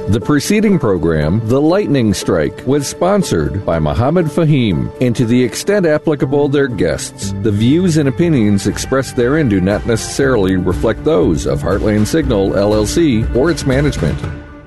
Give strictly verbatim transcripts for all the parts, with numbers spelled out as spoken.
The preceding program, The Lightning Strike, was sponsored by Mohammed Fahim, and to the extent applicable, their guests. The views and opinions expressed therein do not necessarily reflect those of Heartland Signal, L L C, or its management.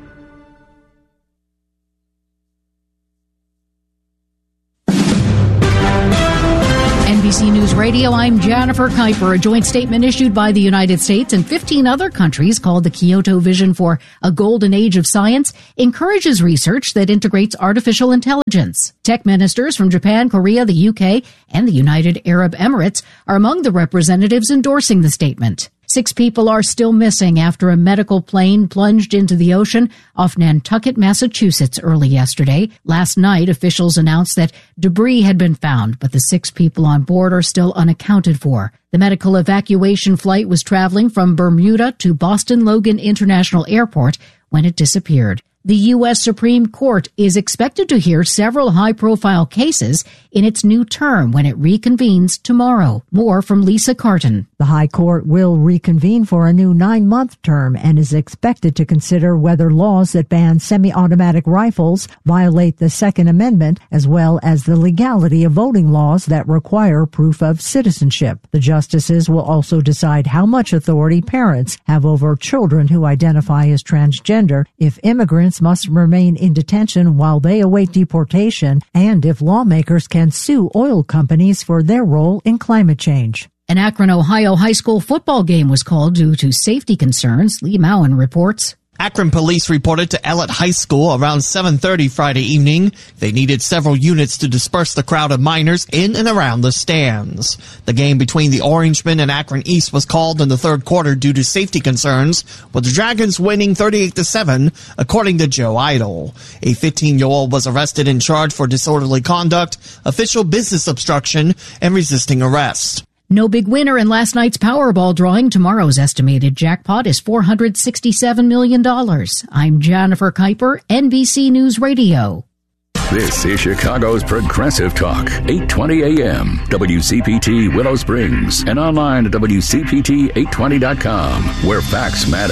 N B C News Radio, I'm Jennifer Kuiper. A joint statement issued by the United States and fifteen other countries called the Kyoto Vision for a Golden Age of Science encourages research that integrates artificial intelligence. Tech ministers from Japan, Korea, the U K, and the United Arab Emirates are among the representatives endorsing the statement. Six people are still missing after a medical plane plunged into the ocean off Nantucket, Massachusetts early yesterday. Last night, officials announced that debris had been found, but the six people on board are still unaccounted for. The medical evacuation flight was traveling from Bermuda to Boston Logan International Airport when it disappeared. The U S Supreme Court is expected to hear several high-profile cases in its new term when it reconvenes tomorrow. More from Lisa Carton. The High Court will reconvene for a new nine-month term and is expected to consider whether laws that ban semi-automatic rifles violate the Second Amendment, as well as the legality of voting laws that require proof of citizenship. The justices will also decide how much authority parents have over children who identify as transgender, if immigrants must remain in detention while they await deportation, and if lawmakers can sue oil companies for their role in climate change. An Akron, Ohio high school football game was called due to safety concerns. Lee Mowen reports. Akron police reported to Ellett High School around seven thirty Friday evening. They needed several units to disperse the crowd of minors in and around the stands. The game between the Orangemen and Akron East was called in the third quarter due to safety concerns, with the Dragons winning thirty-eight to seven, according to Joe Idle. A fifteen-year-old was arrested and charged for disorderly conduct, official business obstruction, and resisting arrest. No big winner in last night's Powerball drawing. Tomorrow's estimated jackpot is four hundred sixty-seven million dollars. I'm Jennifer Kuiper, N B C News Radio. This is Chicago's Progressive Talk, eight twenty A M, W C P T Willow Springs, and online at W C P T eight twenty dot com, where facts matter.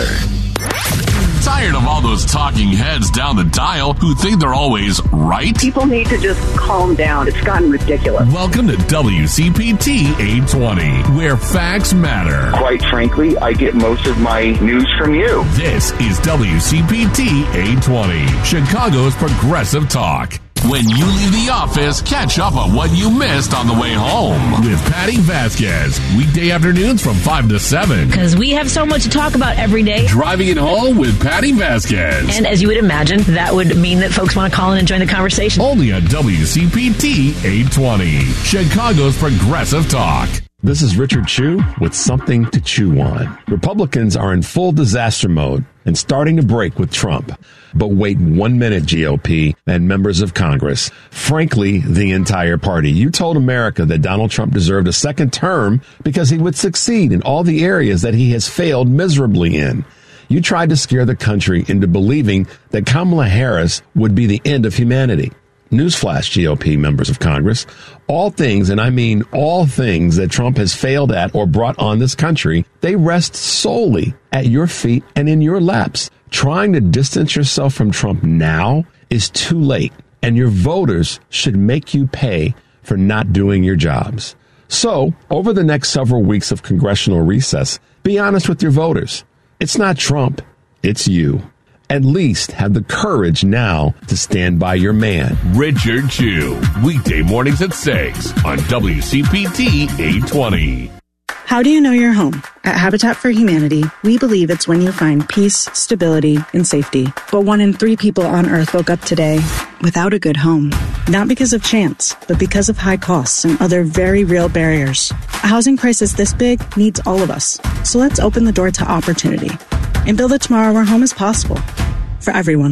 Tired of all those talking heads down the dial who think they're always right? People need to just calm down. It's gotten ridiculous. Welcome to W C P T eight twenty, where facts matter. Quite frankly, I get most of my news from you. This is W C P T eight twenty, Chicago's Progressive Talk. When you leave the office, catch up on what you missed on the way home with Patty Vasquez. Weekday afternoons from five to seven. Because we have so much to talk about every day. Driving it home with Patty Vasquez. And as you would imagine, that would mean that folks want to call in and join the conversation. Only on W C P T eight twenty, Chicago's Progressive Talk. This is Richard Chew with something to chew on. Republicans are in full disaster mode and starting to break with Trump. But wait one minute, G O P and members of Congress. Frankly, the entire party. You told America that Donald Trump deserved a second term because he would succeed in all the areas that he has failed miserably in. You tried to scare the country into believing that Kamala Harris would be the end of humanity. Newsflash, G O P members of Congress. All things, and I mean all things that Trump has failed at or brought on this country, they rest solely at your feet and in your laps. Trying to distance yourself from Trump now is too late, and your voters should make you pay for not doing your jobs. So, over the next several weeks of congressional recess, be honest with your voters. It's not Trump, it's you. At least have the courage now to stand by your man. Richard Chew, weekday mornings at six on W C P T eight twenty. How do you know your home? At Habitat for Humanity, we believe it's when you find peace, stability, and safety. But one in three people on Earth woke up today without a good home. Not because of chance, but because of high costs and other very real barriers. A housing crisis this big needs all of us. So let's open the door to opportunity and build a tomorrow where home is possible for everyone.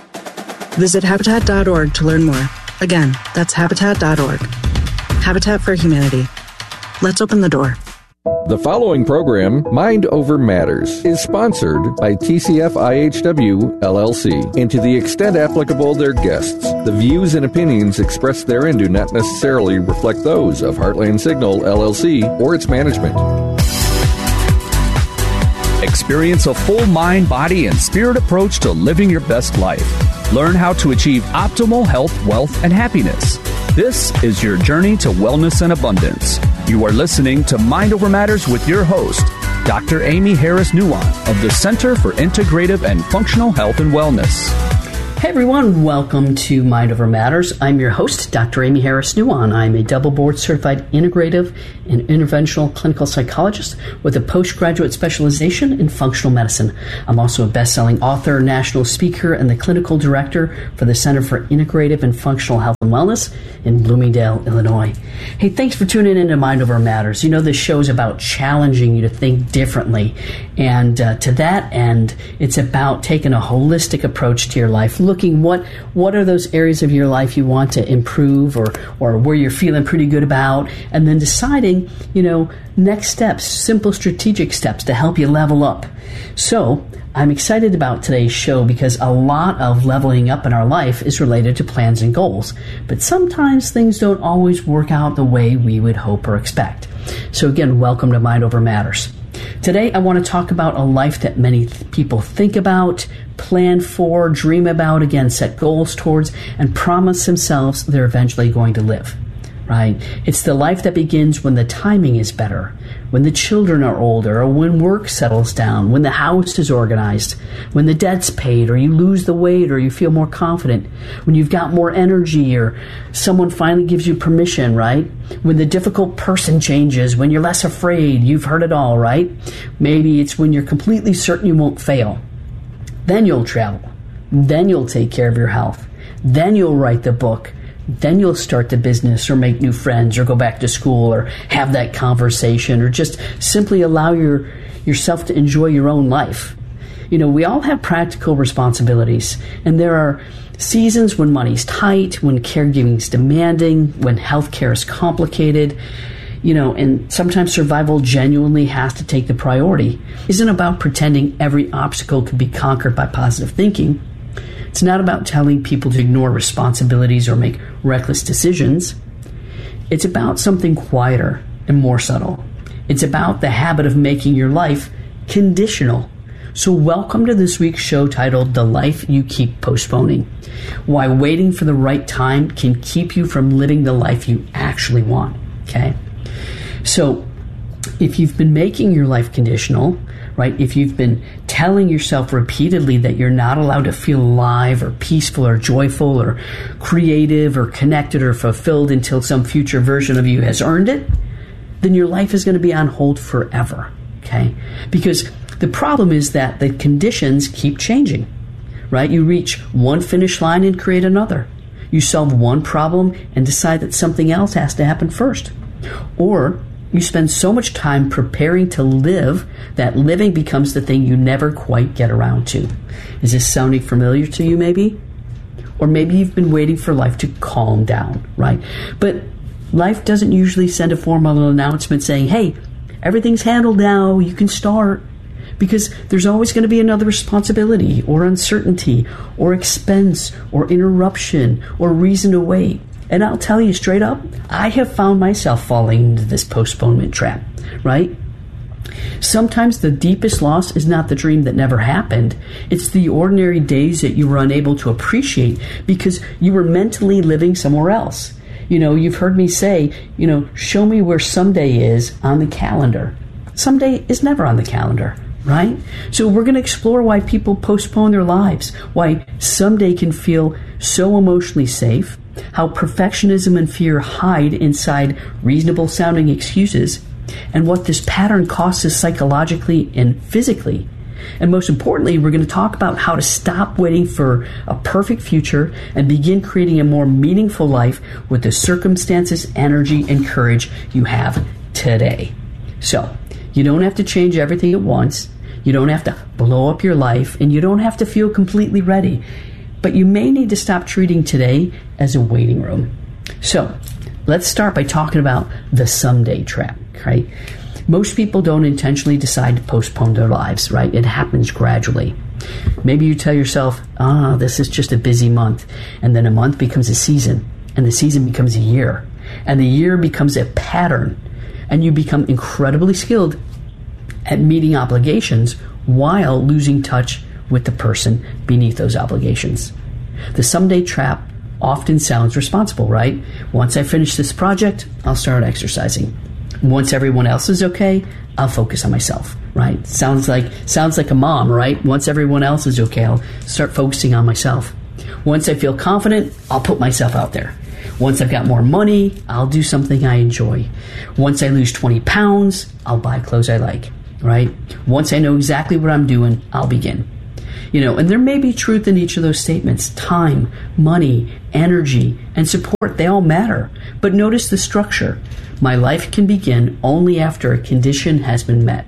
Visit Habitat dot org to learn more. Again, that's Habitat dot org. Habitat for Humanity. Let's open the door. The following program, Mind Over Matters, is sponsored by T C F I H W, L L C, and to the extent applicable, their guests. The views and opinions expressed therein do not necessarily reflect those of Heartland Signal, L L C, or its management. Experience a full mind, body, and spirit approach to living your best life. Learn how to achieve optimal health, wealth, and happiness. This is your journey to wellness and abundance. You are listening to Mind Over Matters with your host, Doctor Amy Harris Nuwan of the Center for Integrative and Functional Health and Wellness. Hey everyone, welcome to Mind Over Matters. I'm your host, Doctor Amy Harris Nuwan. I'm a double board certified integrative and interventional clinical psychologist with a postgraduate specialization in functional medicine. I'm also a best-selling author, national speaker, and the clinical director for the Center for Integrative and Functional Health and Wellness in Bloomingdale, Illinois. Hey, thanks for tuning in to Mind Over Matters. You know, this show is about challenging you to think differently. And uh, to that end, it's about taking a holistic approach to your life, looking what what are those areas of your life you want to improve or or where you're feeling pretty good about, and then deciding, you know, next steps, simple strategic steps to help you level up. So I'm excited about today's show because a lot of leveling up in our life is related to plans and goals, but sometimes things don't always work out the way we would hope or expect. So again, welcome to Mind Over Matters. Today, I want to talk about a life that many th- people think about, plan for, dream about, again, set goals towards, and promise themselves they're eventually going to live, right? It's the life that begins when the timing is better, when the children are older, or when work settles down, when the house is organized, when the debt's paid, or you lose the weight, or you feel more confident, when you've got more energy, or someone finally gives you permission, right? When the difficult person changes, when you're less afraid, you've heard it all, right? Maybe it's when you're completely certain you won't fail. Then you'll travel. Then you'll take care of your health. Then you'll write the book. Then you'll start the business or make new friends or go back to school or have that conversation or just simply allow your yourself to enjoy your own life. You know, we all have practical responsibilities, and there are seasons when money's tight, when caregiving's demanding, when healthcare is complicated, you know, and sometimes survival genuinely has to take the priority. It isn't about pretending every obstacle can be conquered by positive thinking. It's not about telling people to ignore responsibilities or make reckless decisions. It's about something quieter and more subtle. It's about the habit of making your life conditional. So welcome to this week's show titled The Life You Keep Postponing. Why waiting for the right time can keep you from living the life you actually want. Okay? So if you've been making your life conditional, right? If you've been telling yourself repeatedly that you're not allowed to feel alive or peaceful or joyful or creative or connected or fulfilled until some future version of you has earned it, then your life is going to be on hold forever, okay? Because the problem is that the conditions keep changing, right? You reach one finish line and create another. You solve one problem and decide that something else has to happen first. Or you spend so much time preparing to live that living becomes the thing you never quite get around to. Is this sounding familiar to you maybe? Or maybe you've been waiting for life to calm down, right? But life doesn't usually send a formal announcement saying, hey, everything's handled now, you can start. Because there's always going to be another responsibility or uncertainty or expense or interruption or reason to wait. And I'll tell you straight up, I have found myself falling into this postponement trap, right? Sometimes the deepest loss is not the dream that never happened. It's the ordinary days that you were unable to appreciate because you were mentally living somewhere else. You know, you've heard me say, you know, show me where someday is on the calendar. Someday is never on the calendar, right? So we're going to explore why people postpone their lives, why someday can feel so emotionally safe, how perfectionism and fear hide inside reasonable sounding excuses, and what this pattern costs us psychologically and physically. And most importantly, we're going to talk about how to stop waiting for a perfect future and begin creating a more meaningful life with the circumstances, energy, and courage you have today. So, you don't have to change everything at once. You don't have to blow up your life, and you don't have to feel completely ready. But you may need to stop treating today as a waiting room. So, let's start by talking about the someday trap, right? Most people don't intentionally decide to postpone their lives, right? It happens gradually. Maybe you tell yourself, ah, this is just a busy month. And then a month becomes a season. And the season becomes a year. And the year becomes a pattern. And you become incredibly skilled at meeting obligations while losing touch with the person beneath those obligations. The someday trap often sounds responsible, right? Once I finish this project, I'll start exercising. Once everyone else is okay, I'll focus on myself, right? Sounds like sounds like a mom, right? Once everyone else is okay, I'll start focusing on myself. Once I feel confident, I'll put myself out there. Once I've got more money, I'll do something I enjoy. Once I lose twenty pounds, I'll buy clothes I like, right? Once I know exactly what I'm doing, I'll begin. You know, and there may be truth in each of those statements. Time, money, energy, and support, they all matter. But notice the structure. My life can begin only after a condition has been met.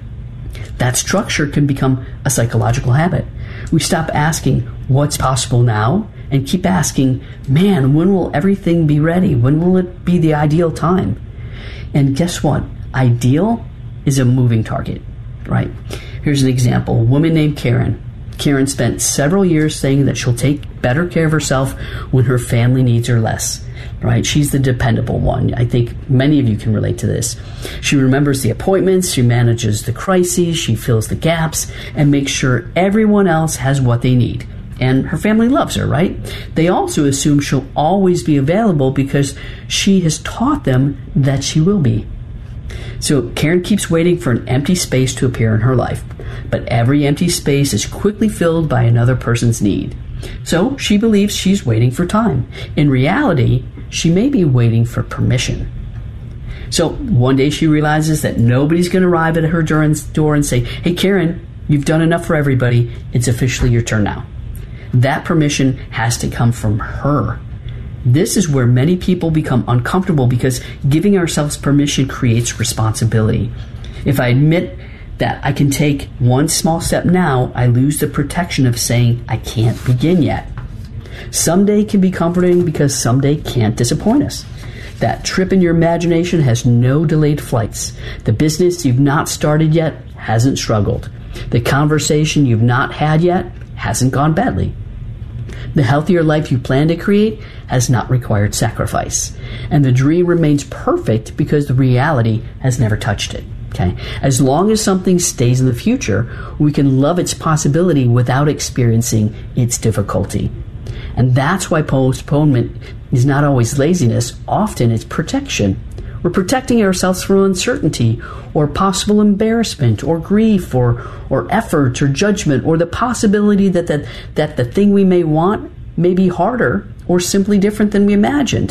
That structure can become a psychological habit. We stop asking, what's possible now? And keep asking, man, when will everything be ready? When will it be the ideal time? And guess what? Ideal is a moving target, right? Here's an example. A woman named Karen. Karen spent several years saying that she'll take better care of herself when her family needs her less, right? She's the dependable one. I think many of you can relate to this. She remembers the appointments, she manages the crises, she fills the gaps, and makes sure everyone else has what they need. And her family loves her, right? They also assume she'll always be available because she has taught them that she will be. So Karen keeps waiting for an empty space to appear in her life. But every empty space is quickly filled by another person's need. So she believes she's waiting for time. In reality, she may be waiting for permission. So one day she realizes that nobody's going to arrive at her door and say, hey, Karen, you've done enough for everybody. It's officially your turn now. That permission has to come from her. This is where many people become uncomfortable because giving ourselves permission creates responsibility. If I admit that I can take one small step now, I lose the protection of saying I can't begin yet. Someday can be comforting because someday can't disappoint us. That trip in your imagination has no delayed flights. The business you've not started yet hasn't struggled. The conversation you've not had yet hasn't gone badly. The healthier life you plan to create has not required sacrifice. And the dream remains perfect because the reality has never touched it. Okay? As long as something stays in the future, we can love its possibility without experiencing its difficulty. And that's why postponement is not always laziness. Often it's protection. We're protecting ourselves from uncertainty or possible embarrassment or grief or, or effort or judgment or the possibility that, that, that the thing we may want may be harder or simply different than we imagined.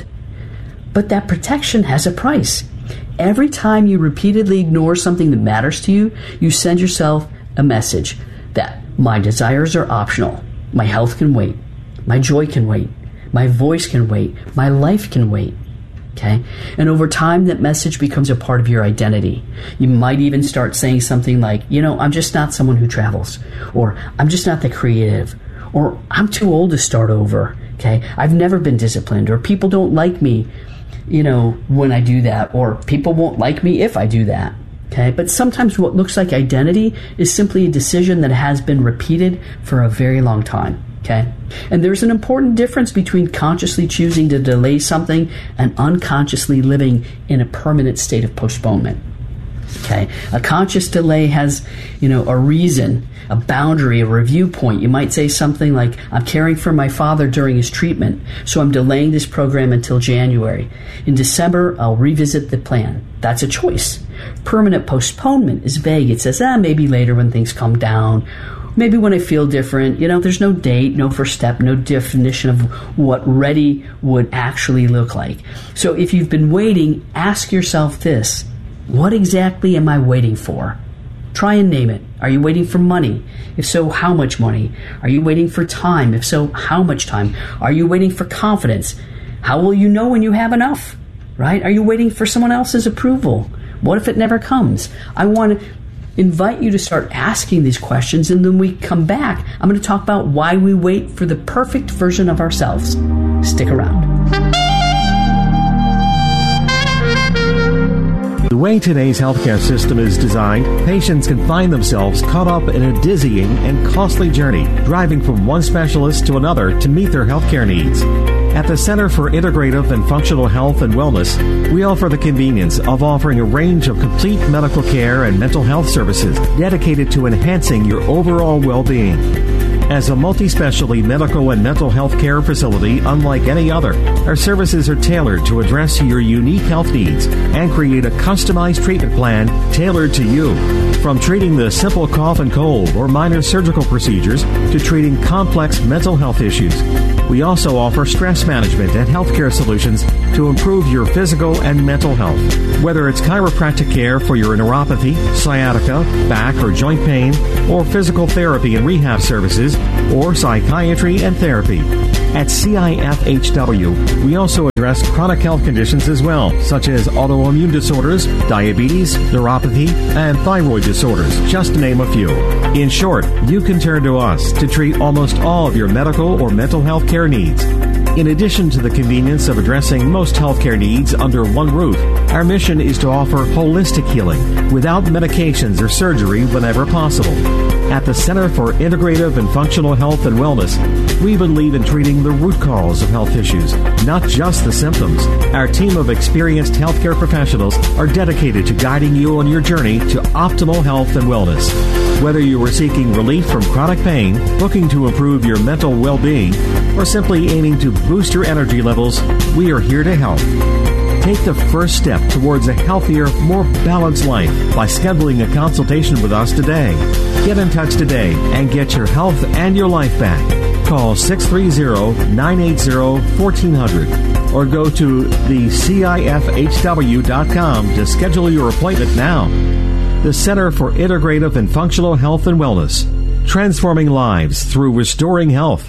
But that protection has a price. Every time you repeatedly ignore something that matters to you, you send yourself a message that my desires are optional. My health can wait. My joy can wait. My voice can wait. My life can wait. Okay? And over time, that message becomes a part of your identity. You might even start saying something like, you know, I'm just not someone who travels, or I'm just not that creative, or I'm too old to start over. Okay? I've never been disciplined, or people don't like me, you know, when I do that, or people won't like me if I do that. Okay? But sometimes what looks like identity is simply a decision that has been repeated for a very long time. Okay? And there's an important difference between consciously choosing to delay something and unconsciously living in a permanent state of postponement. Okay? A conscious delay has, you know, a reason, a boundary, a review point. You might say something like, I'm caring for my father during his treatment, so I'm delaying this program until January. In December, I'll revisit the plan. That's a choice. Permanent postponement is vague. It says, ah, maybe later when things calm down. Maybe when I feel different. You know, there's no date, no first step, no definition of what ready would actually look like. So if you've been waiting, ask yourself this. What exactly am I waiting for? Try and name it. Are you waiting for money? If so, how much money? Are you waiting for time? If so, how much time? Are you waiting for confidence? How will you know when you have enough? Right? Are you waiting for someone else's approval? What if it never comes? I want to invite you to start asking these questions, and then we come back. I'm going to talk about why we wait for the perfect version of ourselves. Stick around. The way today's healthcare system is designed, patients can find themselves caught up in a dizzying and costly journey, driving from one specialist to another to meet their healthcare needs. At the Center for Integrative and Functional Health and Wellness, we offer the convenience of offering a range of complete medical care and mental health services dedicated to enhancing your overall well-being. As a multi-specialty medical and mental health care facility unlike any other, our services are tailored to address your unique health needs and create a customized treatment plan tailored to you. From treating the simple cough and cold or minor surgical procedures to treating complex mental health issues, we also offer stress management and healthcare solutions to improve your physical and mental health. Whether it's chiropractic care for your neuropathy, sciatica, back or joint pain, or physical therapy and rehab services, or psychiatry and therapy. At C I F H W, we also address chronic health conditions as well, such as autoimmune disorders, diabetes, neuropathy, and thyroid disorders, just to name a few. In short, you can turn to us to treat almost all of your medical or mental health care needs. In addition to the convenience of addressing most healthcare needs under one roof, our mission is to offer holistic healing without medications or surgery whenever possible. At the Center for Integrative and Functional Health and Wellness, we believe in treating the root cause of health issues, not just the symptoms. Our team of experienced healthcare professionals are dedicated to guiding you on your journey to optimal health and wellness. Whether you are seeking relief from chronic pain, looking to improve your mental well-being, or simply aiming to boost your energy levels, we are here to help. Take the first step towards a healthier, more balanced life by scheduling a consultation with us today. Get in touch today and get your health and your life back. Call six three zero, nine eight zero, one four zero zero or go to the C I F H W dot com to schedule your appointment now. The Center for Integrative and Functional Health and Wellness, transforming lives through restoring health.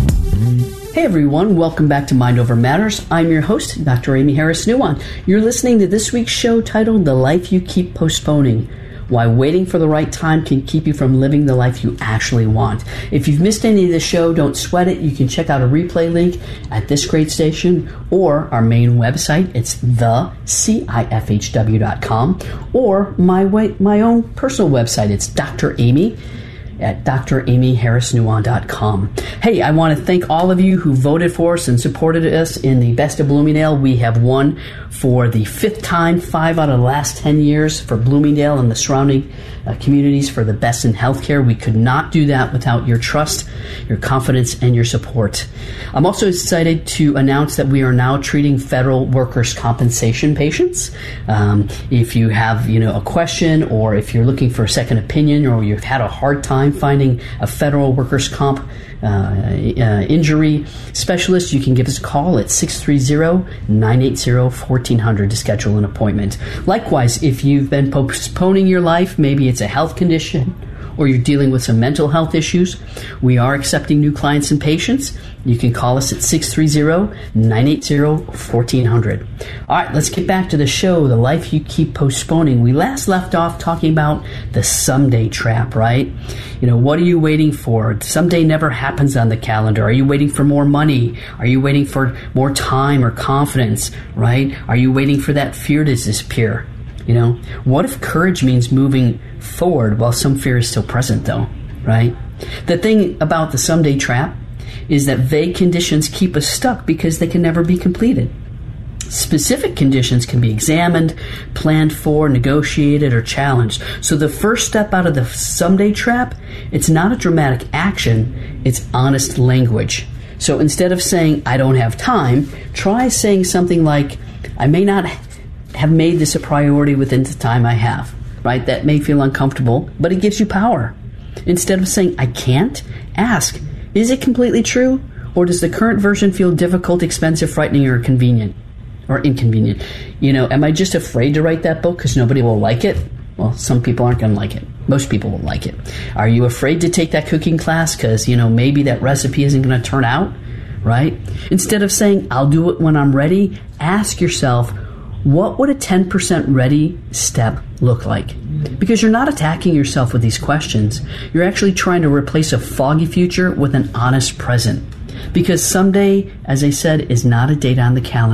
Hey everyone, welcome back to Mind Over Matters. I'm your host, Doctor Amy Harris Nuwan. You're listening to this week's show titled The Life You Keep Postponing. Why waiting for the right time can keep you from living the life you actually want. If you've missed any of the show, don't sweat it. You can check out a replay link at this great station or our main website. It's the C I F H W dot com or my way, my own personal website. It's Doctor Amy at Dr Amy Harris Nuwan dot com. Hey, I want to thank all of you who voted for us and supported us in the Best of Bloomingdale. We have won for the fifth time, five out of the last ten years for Bloomingdale and the surrounding uh, communities for the best in healthcare. We could not do that without your trust, your confidence, and your support. I'm also excited to announce that we are now treating federal workers' compensation patients. Um, if you have, you know, a question, or if you're looking for a second opinion, or you've had a hard time finding a federal workers' comp uh, uh, injury specialist, you can give us a call at six three zero, nine eight zero, one four zero zero to schedule an appointment. Likewise, if you've been postponing your life, maybe it's a health condition or you're dealing with some mental health issues, we are accepting new clients and patients. You can call us at six three zero, nine eight zero, one four zero zero. All right, let's get back to the show, The Life You Keep Postponing. We last left off talking about the someday trap, right? You know, what are you waiting for? Someday never happens on the calendar. Are you waiting for more money? Are you waiting for more time or confidence, right? Are you waiting for that fear to disappear? You know, what if courage means moving forward while some fear is still present, though, right? The thing about the someday trap is that vague conditions keep us stuck because they can never be completed. Specific conditions can be examined, planned for, negotiated, or challenged. So the first step out of the someday trap, it's not a dramatic action, it's honest language. So instead of saying, I don't have time, try saying something like, I may not have made this a priority within the time I have, right? That may feel uncomfortable, but it gives you power. Instead of saying, I can't, ask, is it completely true? Or does the current version feel difficult, expensive, frightening, or convenient? Or inconvenient? You know, am I just afraid to write that book because nobody will like it? Well, some people aren't going to like it. Most people will like it. Are you afraid to take that cooking class because, you know, maybe that recipe isn't going to turn out, right? Instead of saying, I'll do it when I'm ready, ask yourself, what would a ten percent ready step look like? Because you're not attacking yourself with these questions. You're actually trying to replace a foggy future with an honest present. Because someday, as I said, is not a date on the calendar.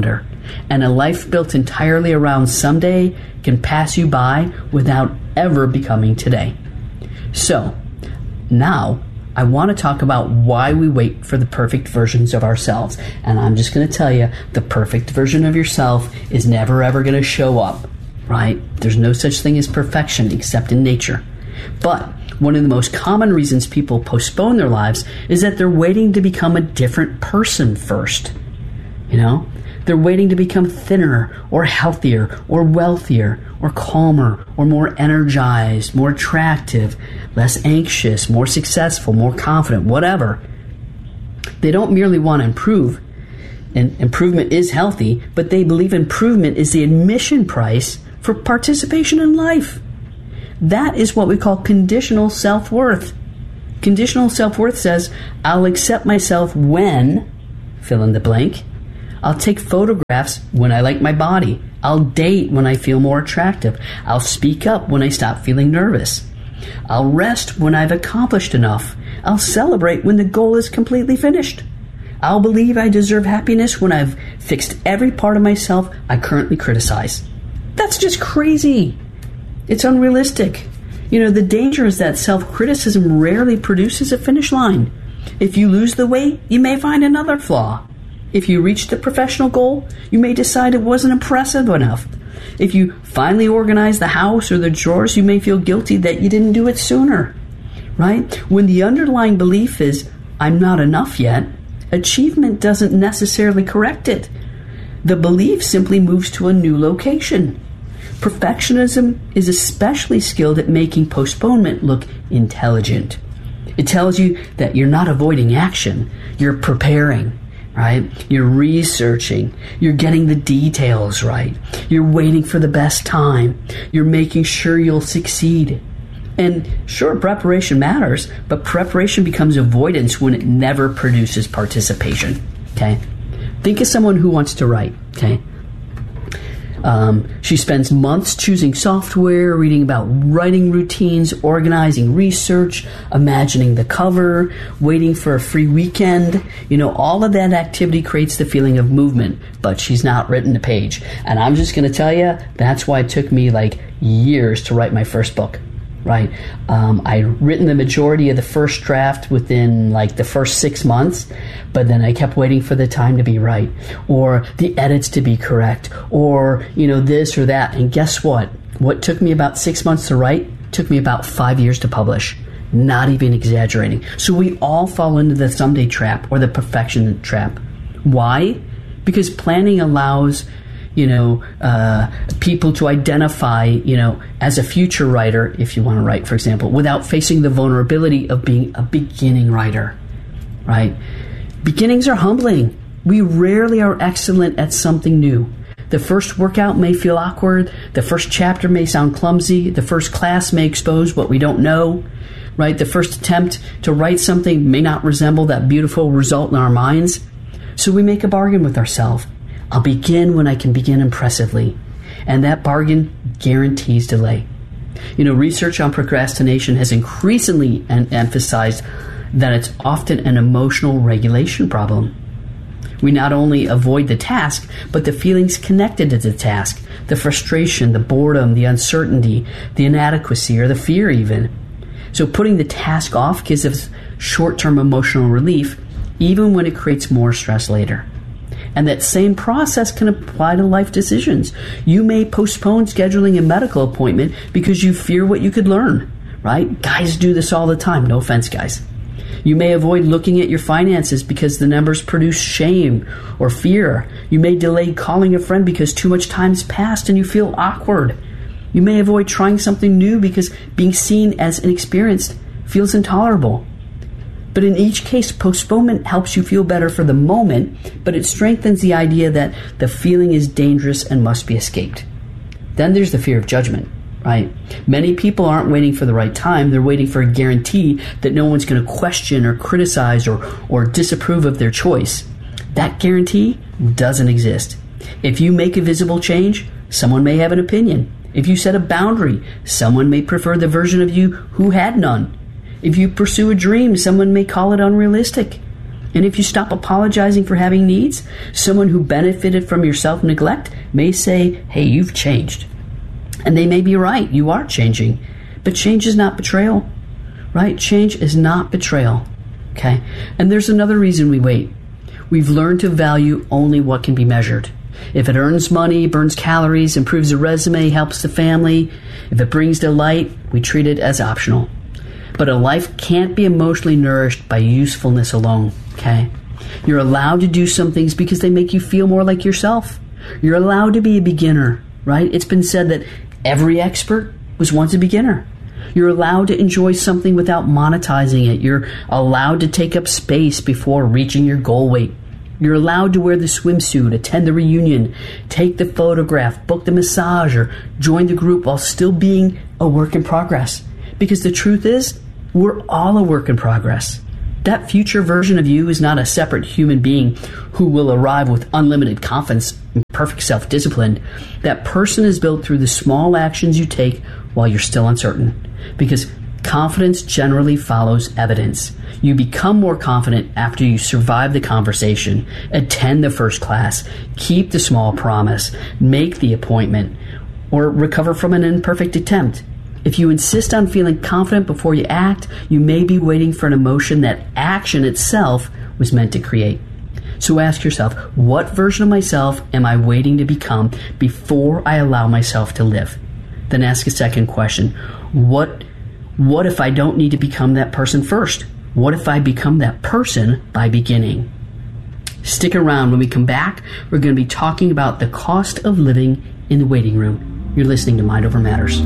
And a life built entirely around someday can pass you by without ever becoming today. So, now, I want to talk about why we wait for the perfect versions of ourselves. And I'm just going to tell you, the perfect version of yourself is never ever going to show up, right? There's no such thing as perfection except in nature. But one of the most common reasons people postpone their lives is that they're waiting to become a different person first. You know? They're waiting to become thinner or healthier or wealthier or calmer or more energized, more attractive, less anxious, more successful, more confident, whatever. They don't merely want to improve, and improvement is healthy, but they believe improvement is the admission price for participation in life. That is what we call conditional self-worth. Conditional self-worth says, I'll accept myself when, fill in the blank. I'll take photographs when I like my body. I'll date when I feel more attractive. I'll speak up when I stop feeling nervous. I'll rest when I've accomplished enough. I'll celebrate when the goal is completely finished. I'll believe I deserve happiness when I've fixed every part of myself I currently criticize. That's just crazy. It's unrealistic. You know, the danger is that self-criticism rarely produces a finish line. If you lose the weight, you may find another flaw. If you reach the professional goal, you may decide it wasn't impressive enough. If you finally organize the house or the drawers, you may feel guilty that you didn't do it sooner, right? When the underlying belief is, I'm not enough yet, achievement doesn't necessarily correct it. The belief simply moves to a new location. Perfectionism is especially skilled at making postponement look intelligent. It tells you that you're not avoiding action, you're preparing. Right? You're researching. You're getting the details right. You're waiting for the best time. You're making sure you'll succeed. And sure, preparation matters, but preparation becomes avoidance when it never produces participation. Okay? Think of someone who wants to write. Okay? Um, she spends months choosing software, reading about writing routines, organizing research, imagining the cover, waiting for a free weekend. You know, all of that activity creates the feeling of movement, but she's not written a page. And I'm just going to tell you, that's why it took me like years to write my first book. Right. Um, I'd written the majority of the first draft within like the first six months, but then I kept waiting for the time to be right, or the edits to be correct, or, you know, this or that. And guess what? What took me about six months to write took me about five years to publish. Not even exaggerating. So we all fall into the someday trap or the perfection trap. Why? Because planning allows you know, uh, people to identify, you know, as a future writer, if you want to write, for example, without facing the vulnerability of being a beginning writer, right? Beginnings are humbling. We rarely are excellent at something new. The first workout may feel awkward. The first chapter may sound clumsy. The first class may expose what we don't know, right? The first attempt to write something may not resemble that beautiful result in our minds. So we make a bargain with ourselves. I'll begin when I can begin impressively. And that bargain guarantees delay. You know, research on procrastination has increasingly en- emphasized that it's often an emotional regulation problem. We not only avoid the task, but the feelings connected to the task, the frustration, the boredom, the uncertainty, the inadequacy, or the fear even. So putting the task off gives us short-term emotional relief, even when it creates more stress later. And that same process can apply to life decisions. You may postpone scheduling a medical appointment because you fear what you could learn, right? Guys do this all the time. No offense, guys. You may avoid looking at your finances because the numbers produce shame or fear. You may delay calling a friend because too much time's passed and you feel awkward. You may avoid trying something new because being seen as inexperienced feels intolerable. But in each case, postponement helps you feel better for the moment, but it strengthens the idea that the feeling is dangerous and must be escaped. Then there's the fear of judgment, right? Many people aren't waiting for the right time. They're waiting for a guarantee that no one's going to question or criticize or, or disapprove of their choice. That guarantee doesn't exist. If you make a visible change, someone may have an opinion. If you set a boundary, someone may prefer the version of you who had none. If you pursue a dream, someone may call it unrealistic. And if you stop apologizing for having needs, someone who benefited from your self-neglect may say, hey, you've changed. And they may be right, you are changing. But change is not betrayal, right? Change is not betrayal, okay? And there's another reason we wait. We've learned to value only what can be measured. If it earns money, burns calories, improves the resume, helps the family, if it brings delight, we treat it as optional. But a life can't be emotionally nourished by usefulness alone, okay? You're allowed to do some things because they make you feel more like yourself. You're allowed to be a beginner, right? It's been said that every expert was once a beginner. You're allowed to enjoy something without monetizing it. You're allowed to take up space before reaching your goal weight. You're allowed to wear the swimsuit, attend the reunion, take the photograph, book the massage, or join the group while still being a work in progress. Because the truth is, we're all a work in progress. That future version of you is not a separate human being who will arrive with unlimited confidence and perfect self-discipline. That person is built through the small actions you take while you're still uncertain. Because confidence generally follows evidence. You become more confident after you survive the conversation, attend the first class, keep the small promise, make the appointment, or recover from an imperfect attempt. If you insist on feeling confident before you act, you may be waiting for an emotion that action itself was meant to create. So ask yourself, what version of myself am I waiting to become before I allow myself to live? Then ask a second question. What, what if I don't need to become that person first? What if I become that person by beginning? Stick around. When we come back, we're going to be talking about the cost of living in the waiting room. You're listening to Mind Over Matters.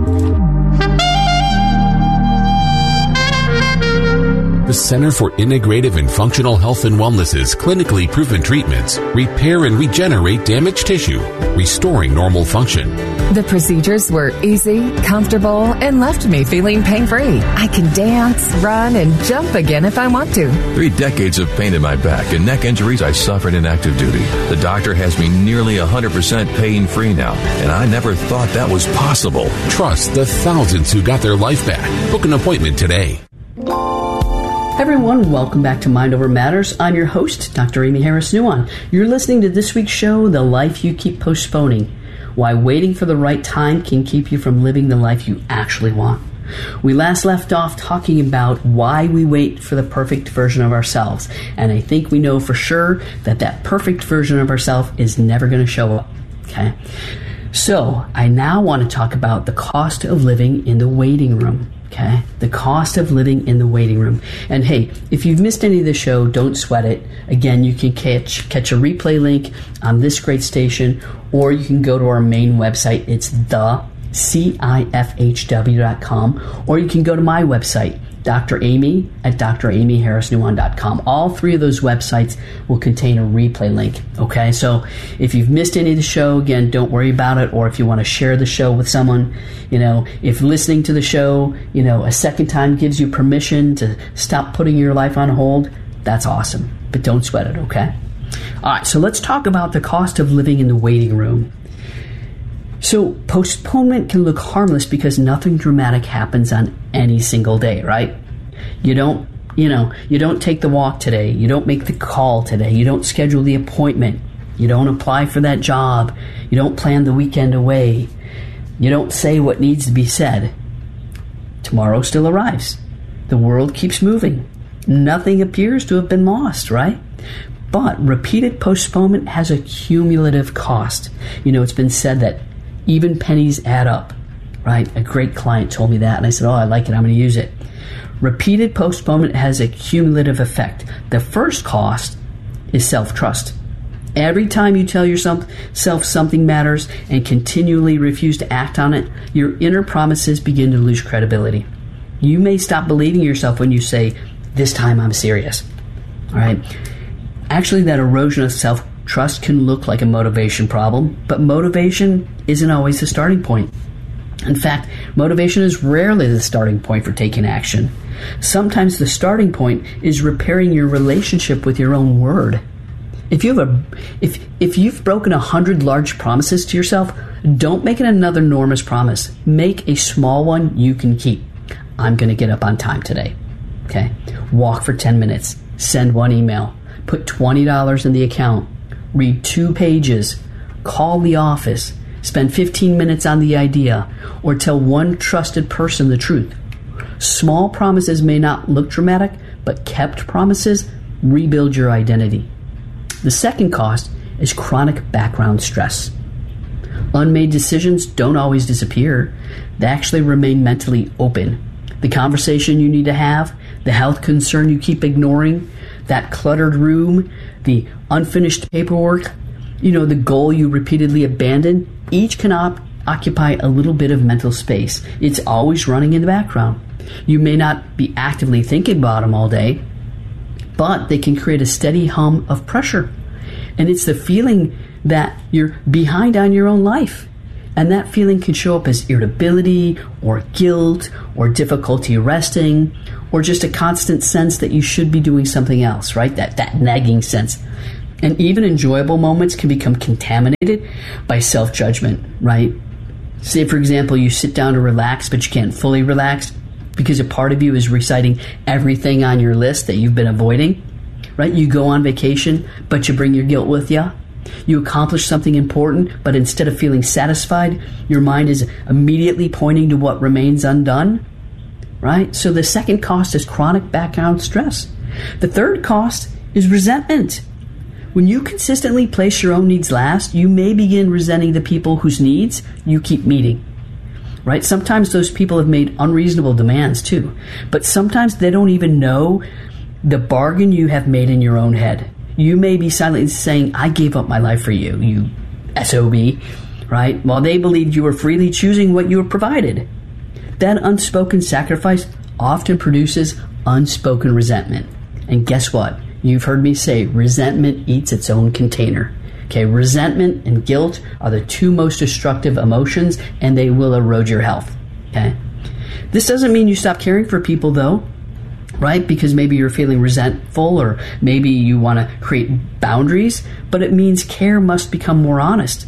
The Center for Integrative and Functional Health and Wellness's clinically proven treatments repair and regenerate damaged tissue, restoring normal function. The procedures were easy, comfortable, and left me feeling pain-free. I can dance, run, and jump again if I want to. Three decades of pain in my back and neck injuries I suffered in active duty. The doctor has me nearly one hundred percent pain-free now, and I never thought that was possible. Trust the thousands who got their life back. Book an appointment today. Everyone, welcome back to Mind Over Matters. I'm your host, Doctor Amy Harris Nuwan. You're listening to this week's show, The Life You Keep Postponing. Why waiting for the right time can keep you from living the life you actually want. We last left off talking about why we wait for the perfect version of ourselves. And I think we know for sure that that perfect version of ourselves is never going to show up. Okay? So I now want to talk about the cost of living in the waiting room. Okay, the cost of living in the waiting room. And hey, if you've missed any of the show, don't sweat it. Again, you can catch catch a replay link on this great station, or you can go to our main website. It's the C I F H W dot com, or you can go to my website, Doctor Amy at D R Amy Harris Nuwan dot com. All three of those websites will contain a replay link. Okay, so if you've missed any of the show, again, don't worry about it. Or if you want to share the show with someone, you know, if listening to the show, you know, a second time gives you permission to stop putting your life on hold, that's awesome. But don't sweat it, okay? All right, so let's talk about the cost of living in the waiting room. So postponement can look harmless because nothing dramatic happens on any single day, right? You don't, you know, you don't take the walk today. You don't make the call today. You don't schedule the appointment. You don't apply for that job. You don't plan the weekend away. You don't say what needs to be said. Tomorrow still arrives. The world keeps moving. Nothing appears to have been lost, right? But repeated postponement has a cumulative cost. You know, it's been said that even pennies add up, right? A great client told me that, and I said, oh, I like it. I'm going to use it. Repeated postponement has a cumulative effect. The first cost is self-trust. Every time you tell yourself something matters and continually refuse to act on it, your inner promises begin to lose credibility. You may stop believing yourself when you say, this time I'm serious, all right? Actually, that erosion of self Trust can look like a motivation problem, but motivation isn't always the starting point. In fact, motivation is rarely the starting point for taking action. Sometimes the starting point is repairing your relationship with your own word. If you have a, if if you've broken a hundred large promises to yourself, don't make it another enormous promise. Make a small one you can keep. I'm going to get up on time today. Okay? Walk for ten minutes. Send one email. Put twenty dollars in the account. Read two pages. Call the office. Spend fifteen minutes on the idea. Or tell one trusted person the truth. Small promises may not look dramatic, but kept promises rebuild your identity. The second cost is chronic background stress. Unmade decisions don't always disappear. They actually remain mentally open. The conversation you need to have, the health concern you keep ignoring, that cluttered room, the unfinished paperwork, you know, the goal you repeatedly abandon, each can op- occupy a little bit of mental space. It's always running in the background. You may not be actively thinking about them all day, but they can create a steady hum of pressure. And it's the feeling that you're behind on your own life. And that feeling can show up as irritability or guilt or difficulty resting or just a constant sense that you should be doing something else, right? That, that nagging sense. And even enjoyable moments can become contaminated by self-judgment, right? Say, for example, you sit down to relax, but you can't fully relax because a part of you is reciting everything on your list that you've been avoiding, right? You go on vacation, but you bring your guilt with you. You accomplish something important, but instead of feeling satisfied, your mind is immediately pointing to what remains undone, right? So the second cost is chronic background stress. The third cost is resentment. When you consistently place your own needs last, you may begin resenting the people whose needs you keep meeting, right? Sometimes those people have made unreasonable demands too, but sometimes they don't even know the bargain you have made in your own head. You may be silently saying, I gave up my life for you, you S O B, right? While they believed you were freely choosing what you were provided. That unspoken sacrifice often produces unspoken resentment. And guess what? You've heard me say resentment eats its own container. Okay, resentment and guilt are the two most destructive emotions, and they will erode your health. Okay? This doesn't mean you stop caring for people, though, right? Because maybe you're feeling resentful or maybe you want to create boundaries, but it means care must become more honest.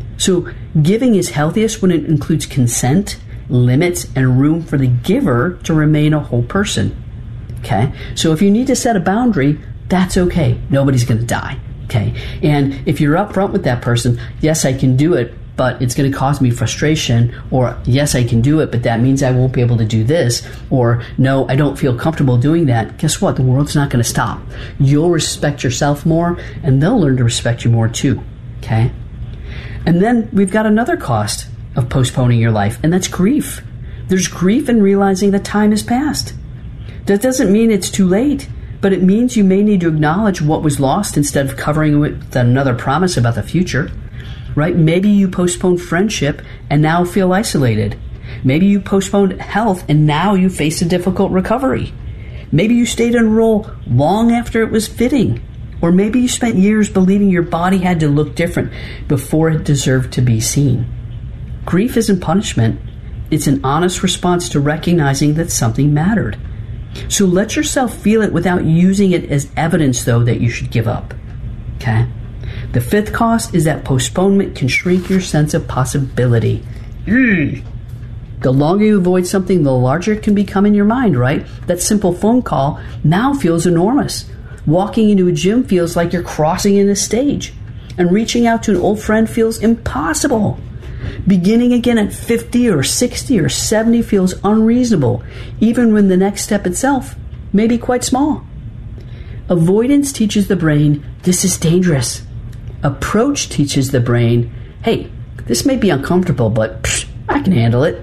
So giving is healthiest when it includes consent, limits, and room for the giver to remain a whole person. Okay? So if you need to set a boundary, that's okay. Nobody's going to die. Okay? And if you're upfront with that person, yes, I can do it, but it's going to cause me frustration, or yes, I can do it, but that means I won't be able to do this, or no, I don't feel comfortable doing that. Guess what? The world's not going to stop. You'll respect yourself more, and they'll learn to respect you more too. Okay? And then we've got another cost of postponing your life, and that's grief. There's grief in realizing that time has passed. That doesn't mean it's too late, but it means you may need to acknowledge what was lost instead of covering it with another promise about the future. Right? Maybe you postponed friendship and now feel isolated. Maybe you postponed health and now you face a difficult recovery. Maybe you stayed in a role long after it was fitting. Or maybe you spent years believing your body had to look different before it deserved to be seen. Grief isn't punishment. It's an honest response to recognizing that something mattered. So let yourself feel it without using it as evidence, though, that you should give up. Okay? The fifth cost is that postponement can shrink your sense of possibility. Mm. The longer you avoid something, the larger it can become in your mind, right? That simple phone call now feels enormous. Walking into a gym feels like you're crossing in a stage. And reaching out to an old friend feels impossible. Beginning again at fifty or sixty or seventy feels unreasonable, even when the next step itself may be quite small. Avoidance teaches the brain, this is dangerous. Approach teaches the brain, hey, this may be uncomfortable, but psh, I can handle it.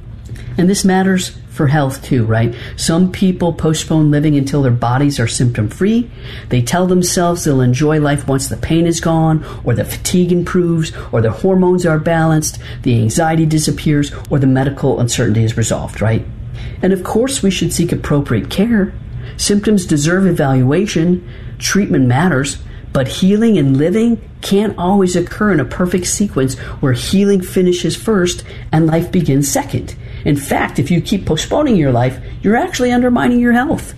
And this matters for health too, right? Some people postpone living until their bodies are symptom-free. They tell themselves they'll enjoy life once the pain is gone, or the fatigue improves, or the hormones are balanced, the anxiety disappears, or the medical uncertainty is resolved, right? And of course we should seek appropriate care. Symptoms deserve evaluation. Treatment matters. But healing and living can't always occur in a perfect sequence where healing finishes first and life begins second. In fact, if you keep postponing your life, you're actually undermining your health.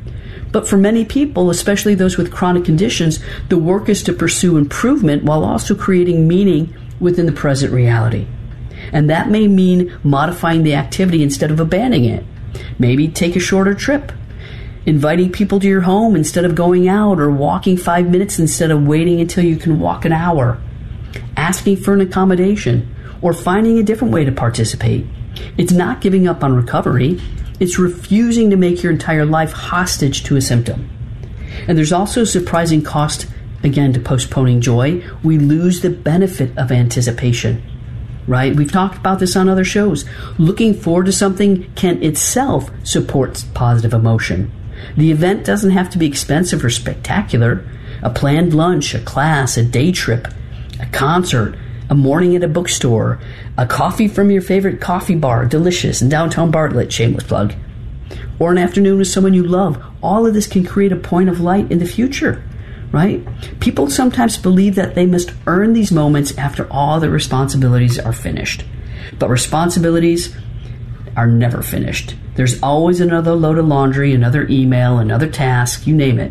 But for many people, especially those with chronic conditions, the work is to pursue improvement while also creating meaning within the present reality. And that may mean modifying the activity instead of abandoning it. Maybe take a shorter trip. inviting people to your home instead of going out, or walking five minutes instead of waiting until you can walk an hour, asking for an accommodation, or finding a different way to participate. It's not giving up on recovery. It's refusing to make your entire life hostage to a symptom. And there's also a surprising cost, again, to postponing joy. We lose the benefit of anticipation, right? We've talked about this on other shows. Looking forward to something can itself support positive emotion. The event doesn't have to be expensive or spectacular. A planned lunch, a class, a day trip, a concert, a morning at a bookstore, a coffee from your favorite coffee bar, Delicious, in downtown Bartlett, shameless plug, or an afternoon with someone you love. All of this can create a point of light in the future, right? People sometimes believe that they must earn these moments after all their responsibilities are finished. But responsibilities are never finished. There's always another load of laundry, another email, another task, you name it.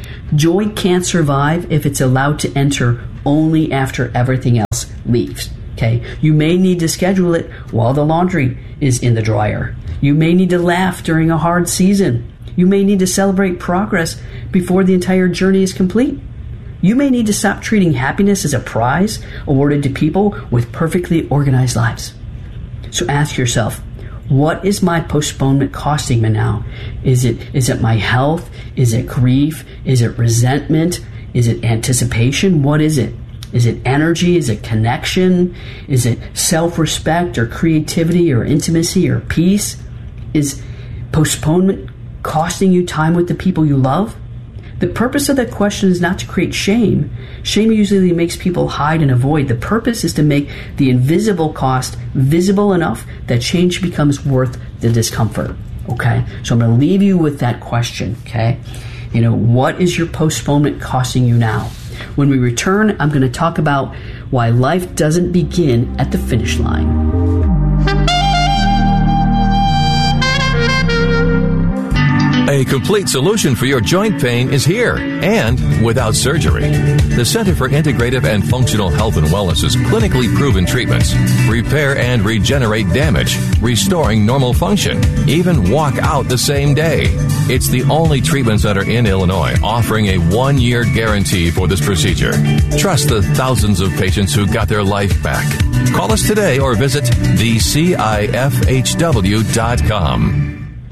Joy can't survive if it's allowed to enter only after everything else leaves. Okay? You may need to schedule it while the laundry is in the dryer. You may need to laugh during a hard season. You may need to celebrate progress before the entire journey is complete. You may need to stop treating happiness as a prize awarded to people with perfectly organized lives. So ask yourself, what is my postponement costing me now? Is it is it my health? Is it grief? Is it resentment? Is it anticipation? What is it? Is it energy? Is it connection? Is it self-respect or creativity or intimacy or peace? Is postponement costing you time with the people you love? The purpose of that question is not to create shame. Shame usually makes people hide and avoid. The purpose is to make the invisible cost visible enough that change becomes worth the discomfort. Okay? So I'm going to leave you with that question. Okay? You know, what is your postponement costing you now? When we return, I'm going to talk about why life doesn't begin at the finish line. A complete solution for your joint pain is here, and without surgery. The Center for Integrative and Functional Health and Wellness's clinically proven treatments repair and regenerate damage, restoring normal function, even walk out the same day. It's the only treatment center in Illinois offering a one-year guarantee for this procedure. Trust the thousands of patients who got their life back. Call us today or visit the C I F H W dot com.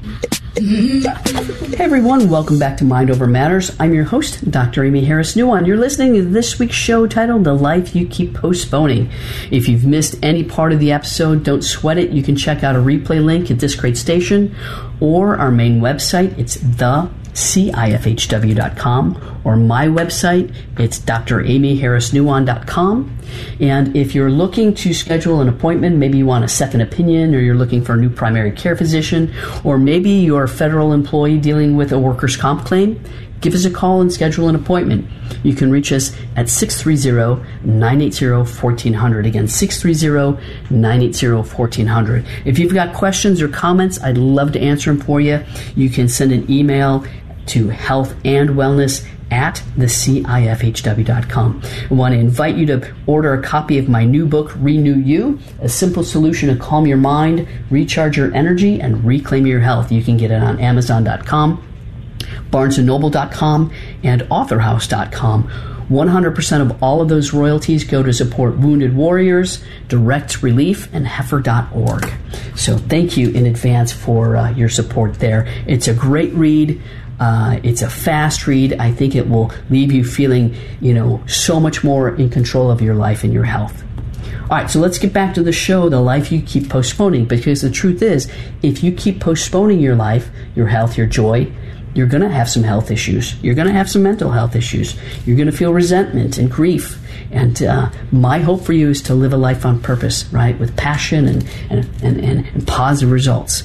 Hey everyone, welcome back to Mind Over Matters. I'm your host, Doctor Amy Harris Nuwan. You're listening to this week's show titled The Life You Keep Postponing. If you've missed any part of the episode, don't sweat it. You can check out a replay link at this great station or our main website. It's the C I F H W dot com, or my website, it's D R Amy Harris Nuwan dot com. And if you're looking to schedule an appointment, maybe you want a second opinion, or you're looking for a new primary care physician, or maybe you're a federal employee dealing with a workers' comp claim, give us a call and schedule an appointment. You can reach us at six three zero, nine eight zero, one four zero zero. Again, six three zero, nine eight zero, one four zero zero. If you've got questions or comments, I'd love to answer them for you. You can send an email to health and wellness at the C I F H W dot com. I want to invite you to order a copy of my new book, Renew You, a simple solution to calm your mind, recharge your energy, and reclaim your health. You can get it on Amazon dot com, Barnes and Noble dot com, and Author House dot com. one hundred percent of all of those royalties go to support Wounded Warriors, Direct Relief, and heifer dot org. So thank you in advance for uh, your support there. It's a great read. Uh, it's a fast read. I think it will leave you feeling, you know, so much more in control of your life and your health. All right, so let's get back to the show, The Life You Keep Postponing, because the truth is, if you keep postponing your life, your health, your joy, you're going to have some health issues. You're going to have some mental health issues. You're going to feel resentment and grief. And uh, my hope for you is to live a life on purpose, right, with passion and, and, and, and, and positive results.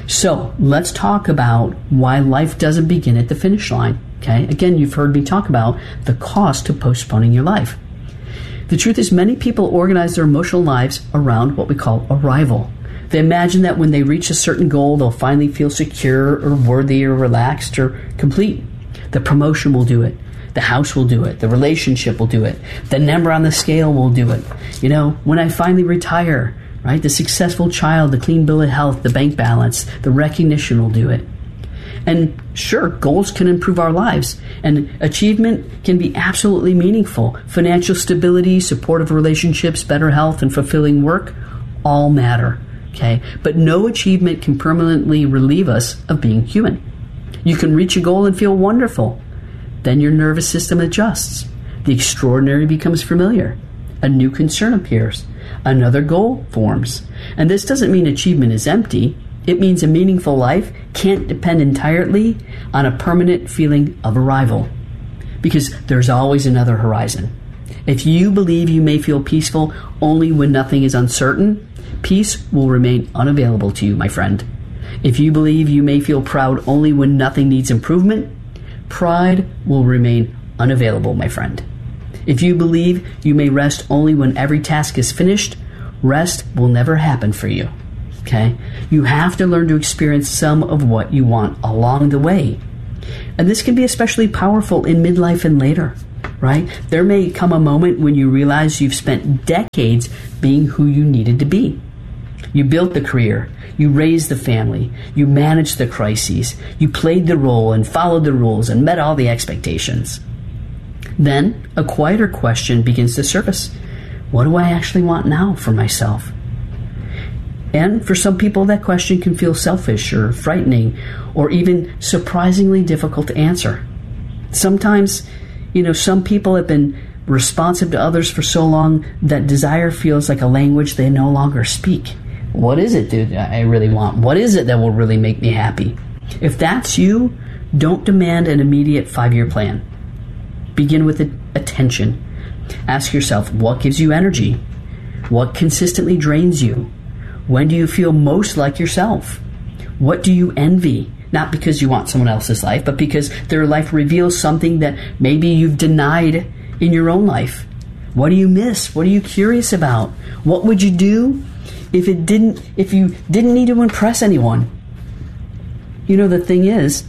So let's talk about why life doesn't begin at the finish line. Okay, again, you've heard me talk about the cost to postponing your life. The truth is, many people organize their emotional lives around what we call arrival. They imagine that when they reach a certain goal, they'll finally feel secure or worthy or relaxed or complete. The promotion will do it. The house will do it. The relationship will do it. The number on the scale will do it. You know, when I finally retire, right, the successful child, the clean bill of health, the bank balance, the recognition will do it. And sure, goals can improve our lives, and achievement can be absolutely meaningful. Financial stability, supportive relationships, better health, and fulfilling work all matter, okay? But no achievement can permanently relieve us of being human. You can reach a goal and feel wonderful. Then your nervous system adjusts. The extraordinary becomes familiar. A new concern appears. Another goal forms. And this doesn't mean achievement is empty. It means a meaningful life can't depend entirely on a permanent feeling of arrival, because there's always another horizon. If you believe you may feel peaceful only when nothing is uncertain, peace will remain unavailable to you, my friend. If you believe you may feel proud only when nothing needs improvement, pride will remain unavailable, my friend. If you believe you may rest only when every task is finished, rest will never happen for you. Okay? You have to learn to experience some of what you want along the way. And this can be especially powerful in midlife and later, right? There may come a moment when you realize you've spent decades being who you needed to be. You built the career, you raised the family, you managed the crises, you played the role and followed the rules and met all the expectations. Then a quieter question begins to surface. What do I actually want now for myself? And for some people, that question can feel selfish or frightening or even surprisingly difficult to answer. Sometimes, you know, some people have been responsive to others for so long that desire feels like a language they no longer speak. What is it, dude, I really want? What is it that will really make me happy? If that's you, don't demand an immediate five-year plan. Begin with attention. Ask yourself, what gives you energy? What consistently drains you? When do you feel most like yourself? What do you envy? Not because you want someone else's life, but because their life reveals something that maybe you've denied in your own life. What do you miss? What are you curious about? What would you do if it didn't, if you didn't need to impress anyone? You know, the thing is,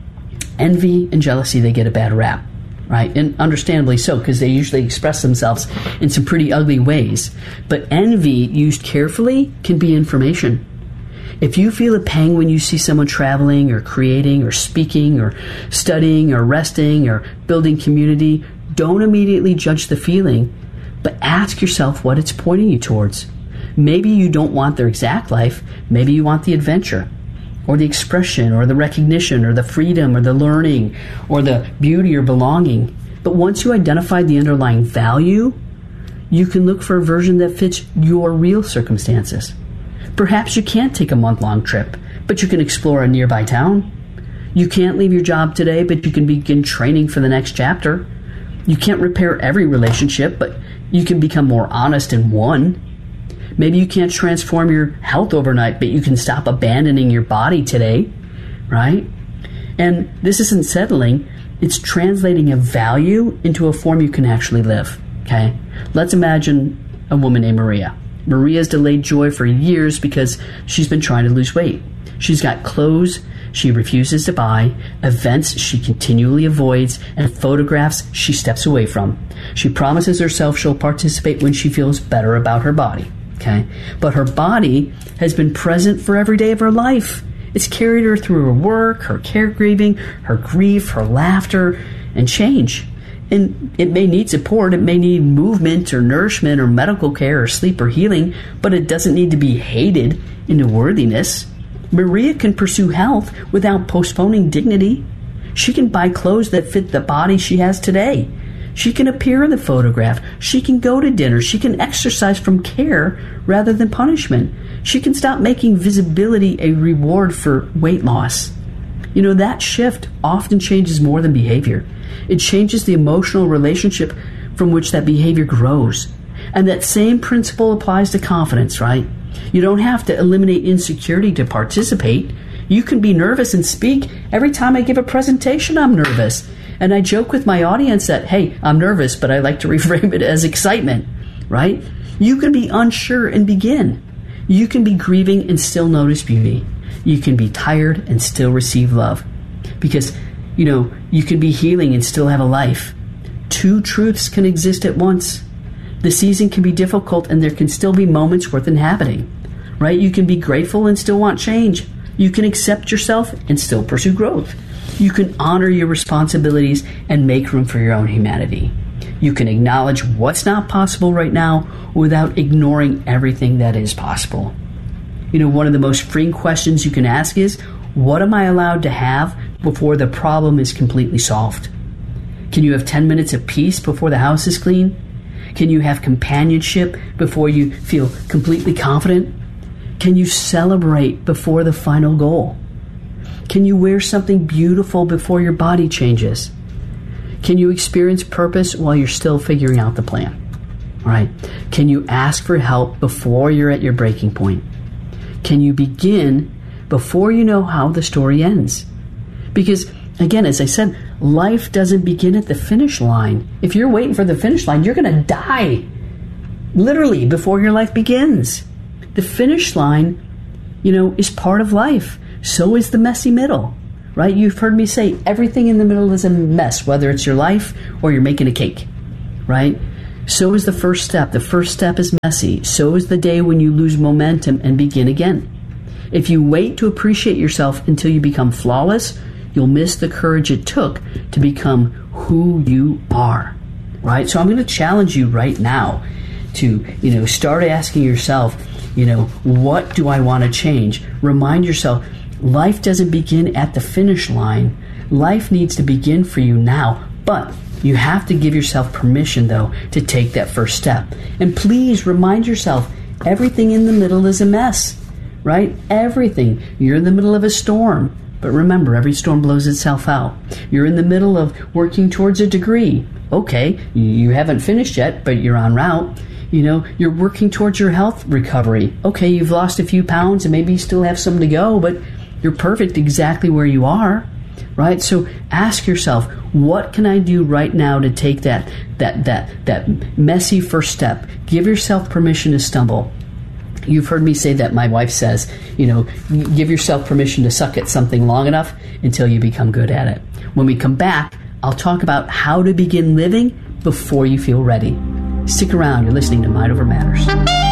envy and jealousy, they get a bad rap. Right? And understandably so, because they usually express themselves in some pretty ugly ways. But envy, used carefully, can be information. If you feel a pang when you see someone traveling or creating or speaking or studying or resting or building community, don't immediately judge the feeling, but ask yourself what it's pointing you towards. Maybe you don't want their exact life. Maybe you want the adventure, or the expression, or the recognition, or the freedom, or the learning, or the beauty or belonging. But once you identify the underlying value, you can look for a version that fits your real circumstances. Perhaps you can't take a month-long trip, but you can explore a nearby town. You can't leave your job today, but you can begin training for the next chapter. You can't repair every relationship, but you can become more honest in one. Maybe you can't transform your health overnight, but you can stop abandoning your body today, right? And this isn't settling. It's translating a value into a form you can actually live, okay? Let's imagine a woman named Maria. Maria's delayed joy for years because she's been trying to lose weight. She's got clothes she refuses to buy, events she continually avoids, and photographs she steps away from. She promises herself she'll participate when she feels better about her body. Okay, but her body has been present for every day of her life. It's carried her through her work, her caregiving, her grief, her laughter, and change. And it may need support, it may need movement or nourishment or medical care or sleep or healing, but it doesn't need to be hated into worthiness. Maria can pursue health without postponing dignity. She can buy clothes that fit the body she has today. She can appear in the photograph. She can go to dinner. She can exercise from care rather than punishment. She can stop making visibility a reward for weight loss. You know, that shift often changes more than behavior. It changes the emotional relationship from which that behavior grows. And that same principle applies to confidence, right? You don't have to eliminate insecurity to participate. You can be nervous and speak. Every time I give a presentation, I'm nervous. And I joke with my audience that, hey, I'm nervous, but I like to reframe it as excitement, right? You can be unsure and begin. You can be grieving and still notice beauty. You can be tired and still receive love. Because, you know, you can be healing and still have a life. Two truths can exist at once. The season can be difficult and there can still be moments worth inhabiting, right? You can be grateful and still want change. You can accept yourself and still pursue growth. You can honor your responsibilities and make room for your own humanity. You can acknowledge what's not possible right now without ignoring everything that is possible. You know, one of the most freeing questions you can ask is, what am I allowed to have before the problem is completely solved? Can you have ten minutes of peace before the house is clean? Can you have companionship before you feel completely confident? Can you celebrate before the final goal? Can you wear something beautiful before your body changes? Can you experience purpose while you're still figuring out the plan? All right. Can you ask for help before you're at your breaking point? Can you begin before you know how the story ends? Because, again, as I said, life doesn't begin at the finish line. If you're waiting for the finish line, you're going to die literally before your life begins. The finish line, you know, is part of life. So is the messy middle, right? You've heard me say everything in the middle is a mess, whether it's your life or you're making a cake, right? So is the first step. The first step is messy. So is the day when you lose momentum and begin again. If you wait to appreciate yourself until you become flawless, you'll miss the courage it took to become who you are, right? So I'm going to challenge you right now to, you know, start asking yourself, you know, what do I want to change? Remind yourself, life doesn't begin at the finish line. Life needs to begin for you now, but you have to give yourself permission, though, to take that first step. And please remind yourself, everything in the middle is a mess, right? Everything. You're in the middle of a storm. But remember, every storm blows itself out. You're in the middle of working towards a degree. Okay, you haven't finished yet, but you're en route. You know, you're working towards your health recovery. Okay, you've lost a few pounds and maybe you still have some to go, but you're perfect exactly where you are, right? So ask yourself, what can I do right now to take that that that that messy first step? Give yourself permission to stumble. You've heard me say that my wife says, you know, give yourself permission to suck at something long enough until you become good at it. When we come back, I'll talk about how to begin living before you feel ready. Stick around. You're listening to Mind Over Matters.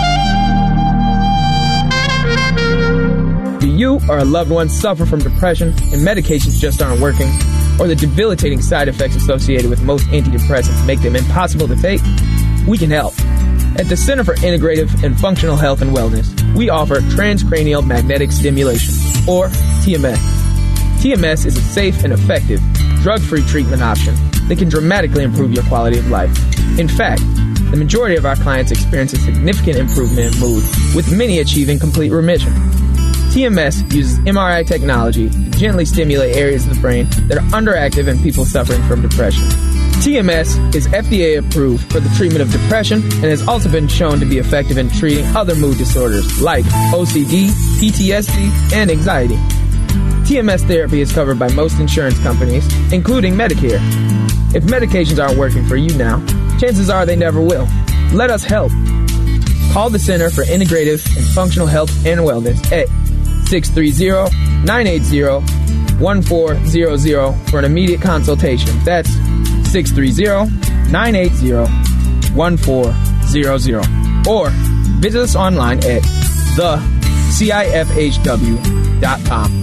Do you or a loved one suffer from depression and medications just aren't working? Or the debilitating side effects associated with most antidepressants make them impossible to take? We can help. At the Center for Integrative and Functional Health and Wellness, we offer transcranial magnetic stimulation, or T M S. T M S is a safe and effective, drug-free treatment option that can dramatically improve your quality of life. In fact, the majority of our clients experience a significant improvement in mood, with many achieving complete remission. T M S uses M R I technology to gently stimulate areas of the brain that are underactive in people suffering from depression. T M S is F D A approved for the treatment of depression and has also been shown to be effective in treating other mood disorders like O C D, P T S D, and anxiety. T M S therapy is covered by most insurance companies, including Medicare. If medications aren't working for you now, chances are they never will. Let us help. Call the Center for Integrative and Functional Health and Wellness at six three zero, nine eight zero, one four zero zero for an immediate consultation. That's six three zero, nine eight zero, one four zero zero. Or visit us online at the C I F H W dot com.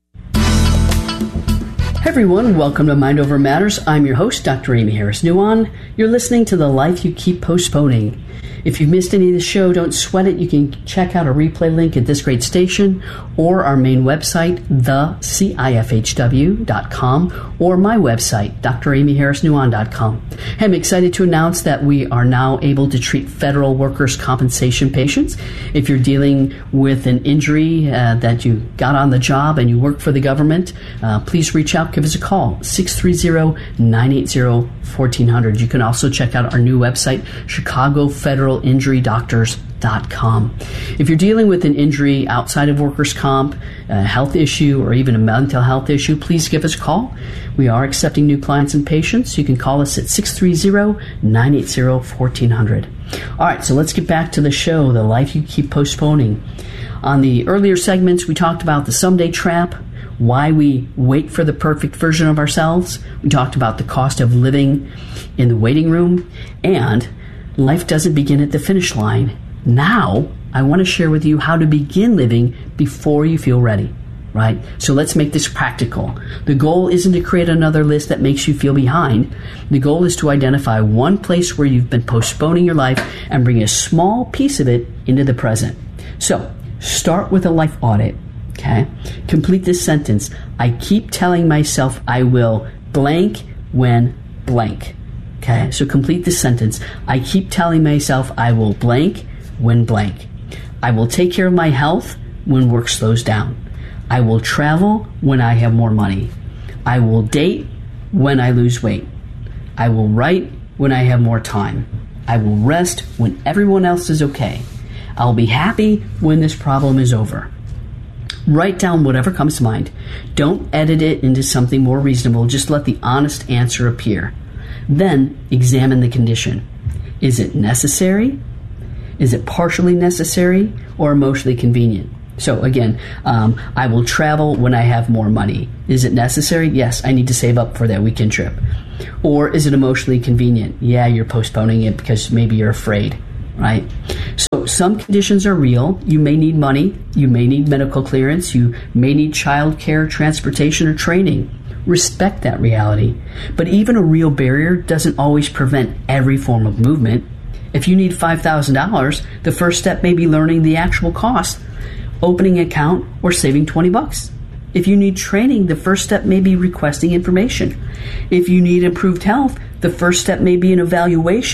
Hey everyone, welcome to Mind Over Matters. I'm your host, Doctor Amy Harris-Nuwan. You're listening to The Life You Keep Postponing. If you've missed any of the show, don't sweat it. You can check out a replay link at this great station or our main website, the C I F H W dot com, or my website, D R Amy Harris Nuwan dot com. I'm excited to announce that we are now able to treat federal workers' compensation patients. If you're dealing with an injury uh, that you got on the job and you work for the government, uh, please reach out, give us a call, six three zero, nine eight zero, one four zero zero. You can also check out our new website, Chicago Federal Injury Doctors dot com. If you're dealing with an injury outside of workers' comp, a health issue, or even a mental health issue, please give us a call. We are accepting new clients and patients. You can call us at six three zero, nine eight zero, one four zero zero. All right, so let's get back to the show, The Life You Keep Postponing. On the earlier segments, we talked about the someday trap, why we wait for the perfect version of ourselves. We talked about the cost of living in the waiting room, and life doesn't begin at the finish line. Now, I want to share with you how to begin living before you feel ready. right? So let's make this practical. The goal isn't to create another list that makes you feel behind. The goal is to identify one place where you've been postponing your life and bring a small piece of it into the present. So start with a life audit, okay? Complete this sentence. I keep telling myself I will blank when blank. Okay, so complete this sentence. I keep telling myself I will blank when blank. I will take care of my health when work slows down. I will travel when I have more money. I will date when I lose weight. I will write when I have more time. I will rest when everyone else is okay. I'll be happy when this problem is over. Write down whatever comes to mind. Don't edit it into something more reasonable. Just let the honest answer appear. Then examine the condition. Is it necessary? Is it partially necessary or emotionally convenient? So again, um, I will travel when I have more money. Is it necessary? Yes, I need to save up for that weekend trip. Or is it emotionally convenient? Yeah, you're postponing it because maybe you're afraid, right? So some conditions are real. You may need money. You may need medical clearance. You may need child care, transportation, or training. Respect that reality. But even a real barrier doesn't always prevent every form of movement. If you need five thousand dollars, the first step may be learning the actual cost, opening an account, or saving twenty bucks. If you need training, the first step may be requesting information. If you need improved health, the first step may be an evaluation